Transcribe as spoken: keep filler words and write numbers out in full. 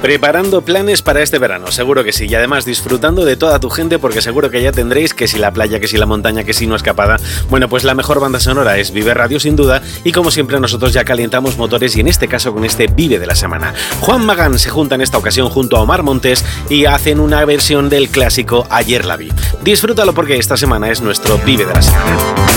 Preparando planes para este verano, seguro que sí, y además disfrutando de toda tu gente porque seguro que ya tendréis que si la playa, que si la montaña, que si una escapada. Bueno, pues la mejor banda sonora es Vive Radio sin duda y como siempre nosotros ya calentamos motores y en este caso con este Vive de la semana. Juan Magán se junta en esta ocasión junto a Omar Montes y hacen una versión del clásico Ayer la vi. Disfrútalo porque esta semana es nuestro Vive de la semana.